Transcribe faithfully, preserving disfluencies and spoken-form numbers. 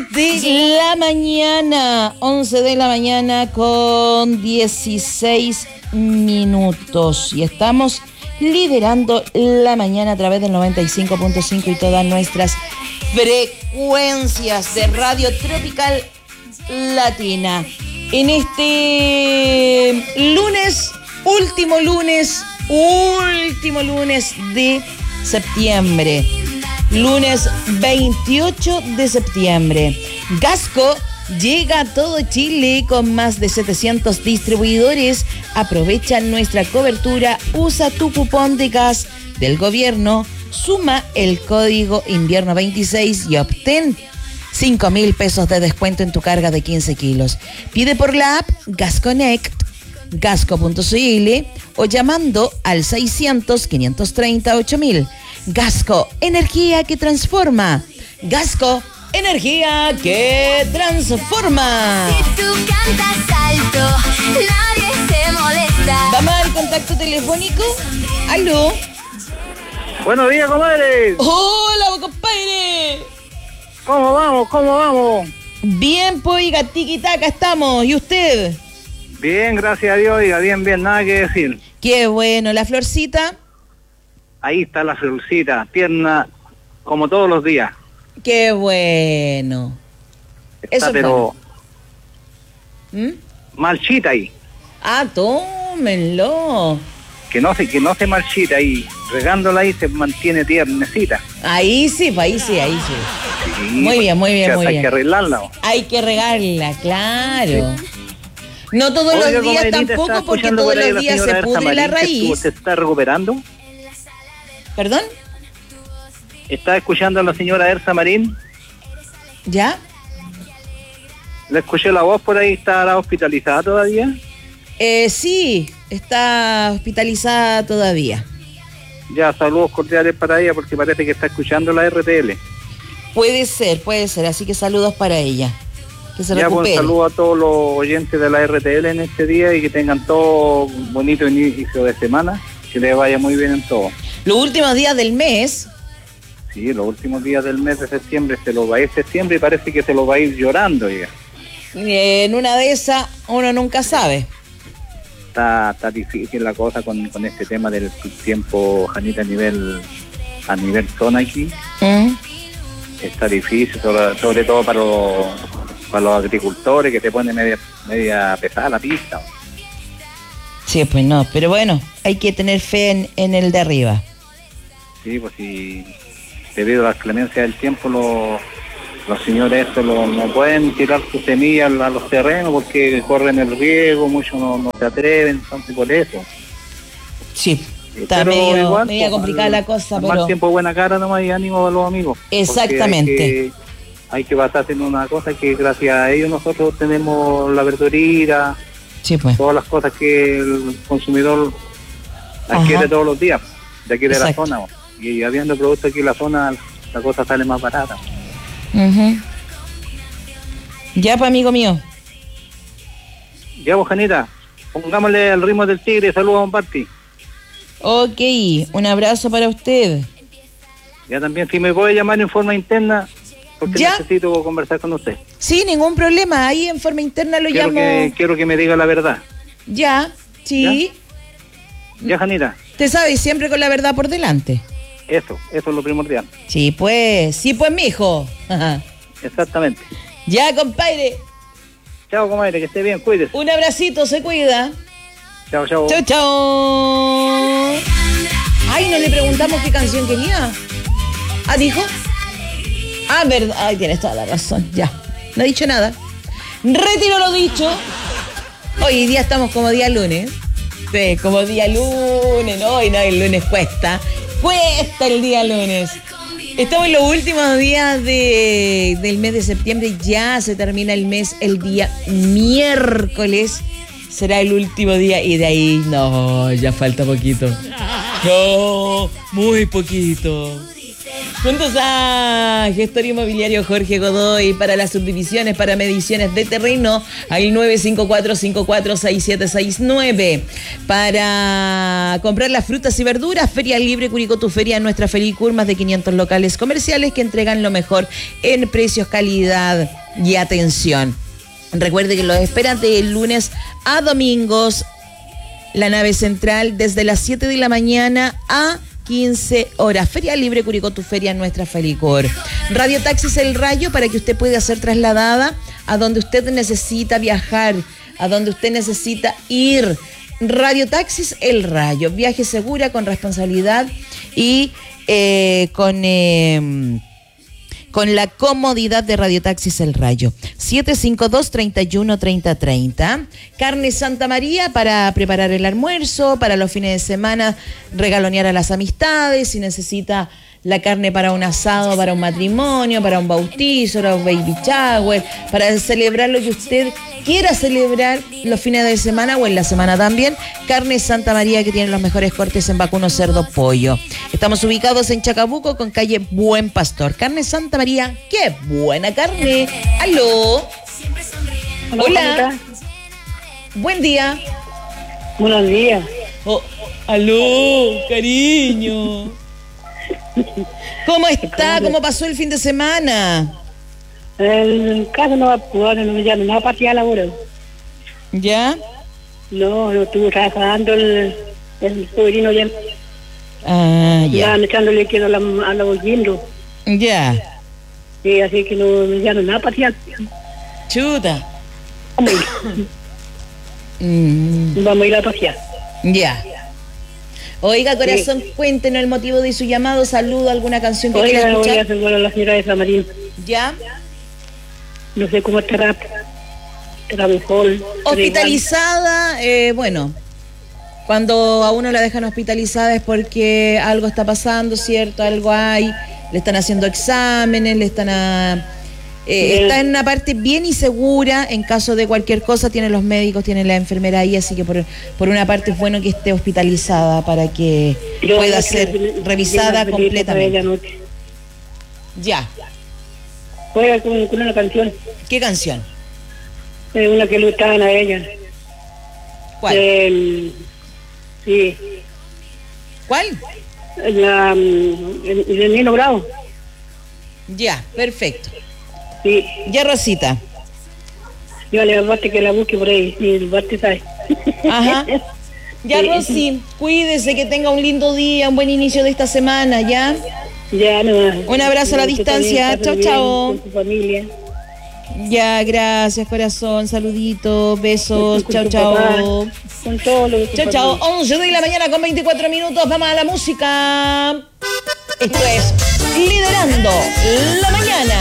de la mañana, once de la mañana con dieciséis minutos. Y estamos liderando la mañana a través del noventa y cinco punto cinco y todas nuestras frecuencias de Radio Tropical Latina. En este lunes, último lunes, último lunes de septiembre. Lunes veintiocho de septiembre. Gasco llega a todo Chile con más de setecientos distribuidores. Aprovecha nuestra cobertura, usa tu cupón de gas del gobierno, suma el código invierno veintiséis y obtén cinco mil pesos de descuento en tu carga de quince kilos. Pide por la app GasConnect, gasco punto cl o llamando al seiscientos, quinientos treinta, ocho mil. Gasco, energía que transforma. Gasco, energía que transforma. Si tú cantas alto, nadie se molesta. Vamos al contacto telefónico. Aló. Buenos días, comadre. Hola, compadre. ¿Cómo vamos? ¿Cómo vamos? Bien, pues, oiga, tiquitaca estamos. ¿Y usted? Bien, gracias a Dios, oiga, bien, bien, nada que decir. Qué bueno, la florcita. Ahí está la florcita, tierna, como todos los días. Qué bueno. Está, Eso es pero ¿Mm? marchita ahí. Ah, tómenlo. Que no se, que no se marchita ahí, regándola ahí se mantiene tiernecita. Ahí sí, ahí sí, ahí sí. Sí, Muy bien, muy bien, o sea, muy hay bien. que arreglarla. ¿O? Hay que regarla, claro. No todos Oiga, los días comadrita, tampoco, ¿está porque escuchando todos por ahí los la días se señora Elsa pudre la Marín, que raíz. ¿Usted está recuperando? ¿Perdón? ¿Está escuchando a la señora Elsa Marín? ¿Ya? Le escuché la voz por ahí, ¿está hospitalizada todavía? Eh, sí, está hospitalizada todavía. Ya, saludos cordiales para ella porque parece que está escuchando la R T L. Puede ser, puede ser, así que saludos para ella. Que se Ya, pues, recupere. un saludo a todos los oyentes de la R T L en este día y que tengan todo bonito inicio de semana, que les vaya muy bien en todo. Los últimos días del mes. Sí, los últimos días del mes de septiembre se lo va a ir septiembre y parece que se lo va a ir llorando ya. En una de esas uno nunca sabe. Está, está difícil la cosa con, con este tema del tiempo, Janita, a nivel a nivel zona aquí. ¿Mm? Está difícil, sobre, sobre todo para los, para los agricultores, que te pone media, media pesada la pista. Sí, pues no, pero bueno, hay que tener fe en, en el de arriba. Sí, pues sí, debido a las clemencias del tiempo, los, los señores estos lo, no pueden tirar sus semillas a los terrenos porque corren el riesgo, muchos no, no se atreven, entonces por eso. Sí, está Pero medio, igual, media pues, complicada al- la cosa, al pero... mal tiempo buena cara nomás y ánimo a los amigos. Porque Exactamente. Hay que, hay que basarse en una cosa que gracias a ellos nosotros tenemos la verdurita, Sí, pues. todas las cosas que el consumidor adquiere Ajá. todos los días de aquí de Exacto. la zona. Y habiendo productos aquí en la zona, la cosa sale más barata. Ujú. Ya, pues, amigo mío. Ya, vos, Janita, pongámosle el ritmo del tigre. Saludos a un party. Ok, un abrazo para usted. Ya también, si me puede llamar en forma interna, porque ¿Ya? necesito conversar con usted. Sí, ningún problema. Ahí en forma interna lo Quiero llamo. que, quiero que me diga la verdad. Ya, sí. Ya, Janita, Te sabes, siempre con la verdad por delante. eso, eso es lo primordial. Sí, pues, sí, pues, mijo. Exactamente. Ya, compadre. Chao, comadre, que esté bien, cuídese. Un abracito, se cuida. Chao, chao. Chau, chau. Ay, no le preguntamos qué canción quería. Ah, dijo. Ah, verdad. Ay, tienes toda la razón. Ya. No he dicho nada. Retiro lo dicho. Hoy día estamos como día lunes. Sí, como día lunes. No, y no, el lunes cuesta. Cuesta el día lunes. Estamos en los últimos días de, del mes de septiembre. Ya se termina el mes el día miércoles. Será el último día y de ahí no, ya falta poquito. No, muy poquito. Juntos a Gestor Inmobiliario Jorge Godoy para las subdivisiones, para mediciones de terreno, al nueve cinco cuatro cinco cuatro seis siete seis nueve. Para comprar las frutas y verduras, Feria Libre Curicó, tu feria, nuestra Felicur, más de quinientos locales comerciales que entregan lo mejor en precios, calidad y atención. Recuerde que los esperan de lunes a domingos, la nave central, desde las siete de la mañana a quince horas. Feria Libre Curicó, tu feria, nuestra Felicor. Radio Taxis El Rayo, para que usted pueda ser trasladada a donde usted necesita viajar, a donde usted necesita ir. Radio Taxis El Rayo, viaje segura, con responsabilidad y eh, con... Eh, con la comodidad de Radio Taxis El Rayo. siete cinco dos, treinta y uno, treinta, treinta. Carne Santa María para preparar el almuerzo, para los fines de semana regalonear a las amistades, si necesita la carne para un asado, para un matrimonio, para un bautizo, para un baby shower, para celebrar lo que usted quiera celebrar los fines de semana o en la semana también. Carne Santa María, que tiene los mejores cortes en vacuno, cerdo, pollo. Estamos ubicados en Chacabuco con calle Buen Pastor. Carne Santa María, qué buena carne. ¡Aló! Hola. Hola. Buen día. Buenos días. Oh, aló, cariño. ¿Cómo está? ¿Cómo pasó el fin de semana? El caso no va a poder, no me llaman, no va a partir a la hora. ¿Ya? No, no estuvo trabajando el, el sobrino ya. Ah, ya. Ya echándole líquido a la, a la volviendo. Ya. Sí, así que no me llaman nada para partir. Chuta. Vamos a ir. Mm, Vamos a ir a pasear. ya. Oiga, corazón, sí. Cuéntenos el motivo de su llamado, saludo, alguna canción que quiera Oiga, voy a escuchar. hacer a la señora de San Marín. ¿Ya? No sé cómo estará. Estará mejor. Hospitalizada, eh, bueno, cuando a uno la dejan hospitalizada es porque algo está pasando, ¿cierto? Algo hay, le están haciendo exámenes, le están a... Eh, está en una parte bien insegura, en caso de cualquier cosa tienen los médicos, tienen la enfermera ahí, así que por, por una parte es bueno que esté hospitalizada para que Yo pueda que ser le- revisada le- le- completamente. ella anoche. Ya, Juega con, con una canción, ¿qué canción? eh, una que le gustaban a ella. ¿Cuál? Eh, sí, ¿Cuál? la, mm, el, el Nino Bravo. Ya, perfecto. Sí, Ya, Rosita. yo le bate que la busque por ahí, y el bate sabe. Ajá. Ya, Sí. Rosy, cuídese, que tenga un lindo día, un buen inicio de esta semana, ¿ya? Ya, no. Un abrazo a la Que distancia. también Chao, pase chao. bien con su familia. Ya, gracias, corazón. Saluditos, besos. Con Chao, su chao. papá, con todo lo de su Chao, chao. familia. once de la mañana con veinticuatro minutos. Vamos a la música. Esto es Liderando la Mañana.